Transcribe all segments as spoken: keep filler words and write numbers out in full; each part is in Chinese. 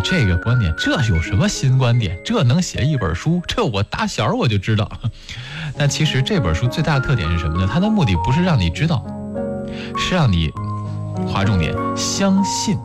这个观点，这有什么新观点？这能写一本书？这我打小我就知道。但其实这本书最大的特点是什么呢？它的目的不是让你知道，是让你划重点，相信。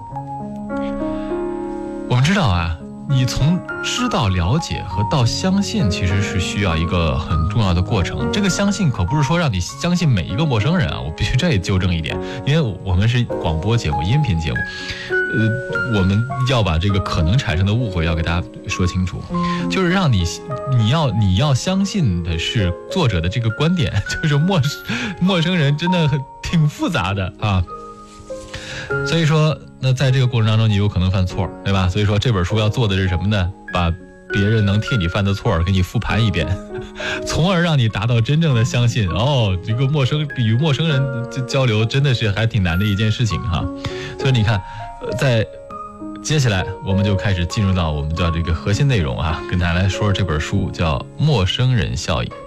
我们知道啊，你从知道、了解和到相信，其实是需要一个很重要的过程。这个相信可不是说让你相信每一个陌生人啊，我必须这里纠正一点，因为我们是广播节目、音频节目，呃，我们要把这个可能产生的误会要给大家说清楚，就是让你你要你要相信的是作者的这个观点，就是陌陌生人真的很挺复杂的啊。所以说，那在这个过程当中，你有可能犯错，对吧？所以说这本书要做的是什么呢？把别人能替你犯的错给你复盘一遍，从而让你达到真正的相信。哦，这个陌生与陌生人交流真的是还挺难的一件事情哈。所以你看，在接下来我们就开始进入到我们叫这个核心内容啊，跟大家来说这本书叫《陌生人效应》。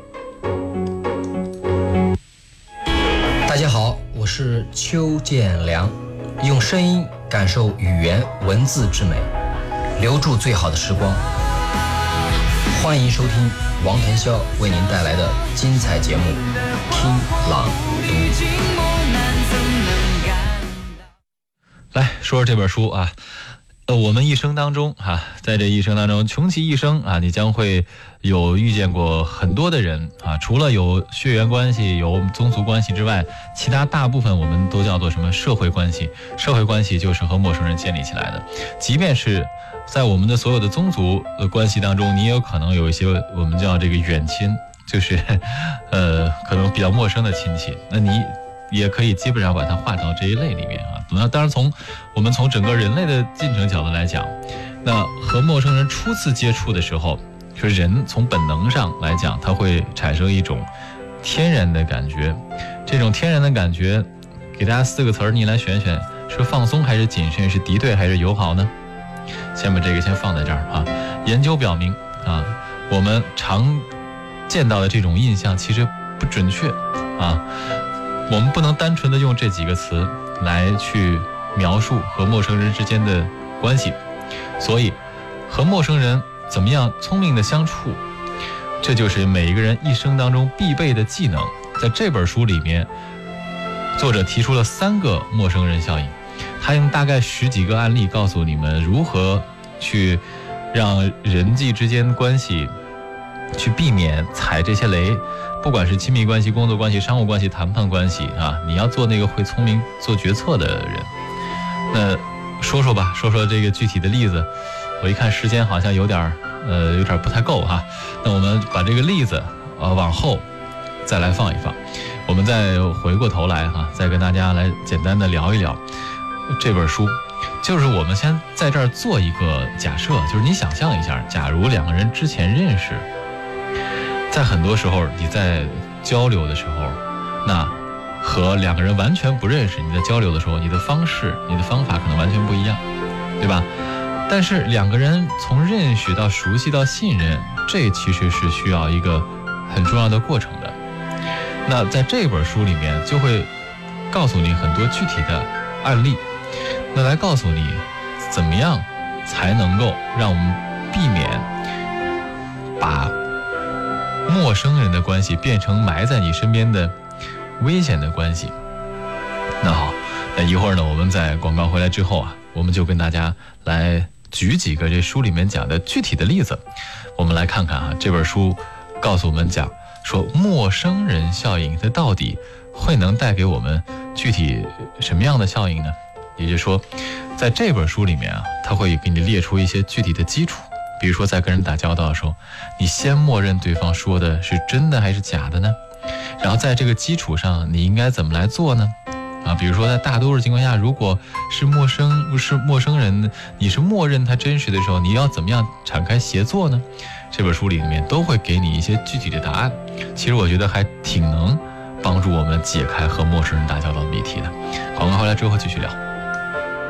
大家好，我是邱建良。用声音感受语言文字之美，留住最好的时光。欢迎收听王腾霄为您带来的精彩节目《听朗读》。 来说说这本书啊，呃，我们一生当中啊，在这一生当中，穷其一生啊，你将会有遇见过很多的人啊，除了有血缘关系、有宗族关系之外，其他大部分我们都叫做什么社会关系？社会关系就是和陌生人建立起来的。即便是在我们的所有的宗族的关系当中，你也有可能有一些我们叫这个远亲，就是呃可能比较陌生的亲戚，那你也可以基本上把它划到这一类里面啊。那当然从我们从整个人类的进程角度来讲，那和陌生人初次接触的时候，说人从本能上来讲，它会产生一种天然的感觉。这种天然的感觉，给大家四个词儿，你来选选，是放松还是谨慎，是敌对还是友好呢？先把这个先放在这儿啊。研究表明啊，我们常见到的这种印象其实不准确啊。我们不能单纯的用这几个词来去描述和陌生人之间的关系，所以和陌生人怎么样聪明的相处，这就是每一个人一生当中必备的技能。在这本书里面，作者提出了三个陌生人效应，他用大概十几个案例告诉你们如何去让人际之间关系去避免踩这些雷，不管是亲密关系、工作关系、商务关系、谈判关系啊，你要做那个会聪明做决策的人。那说说吧，说说这个具体的例子。我一看时间好像有点呃有点不太够哈，那我们把这个例子呃往后再来放一放，我们再回过头来哈，再跟大家来简单的聊一聊这本书。就是我们先在这儿做一个假设，就是你想象一下，假如两个人之前认识，在很多时候你在交流的时候，那和两个人完全不认识，你在交流的时候，你的方式、你的方法可能完全不一样，对吧？但是两个人从认识到熟悉到信任，这其实是需要一个很重要的过程的。那在这本书里面就会告诉你很多具体的案例，那来告诉你怎么样才能够让我们避免把陌生人的关系变成埋在你身边的危险的关系。那好，那一会儿呢，我们在广告回来之后啊，我们就跟大家来举几个这书里面讲的具体的例子，我们来看看啊，这本书告诉我们讲说陌生人效应它到底会能带给我们具体什么样的效应呢？也就是说，在这本书里面啊，它会给你列出一些具体的基础，比如说在跟人打交道的时候，你先默认对方说的是真的还是假的呢？然后在这个基础上，你应该怎么来做呢？啊，比如说在大多数情况下，如果是陌生是陌生人，你是默认他真实的时候，你要怎么样展开协作呢？这本书里面都会给你一些具体的答案。其实我觉得还挺能帮助我们解开和陌生人打交道的谜题的。广告回来之后继续聊。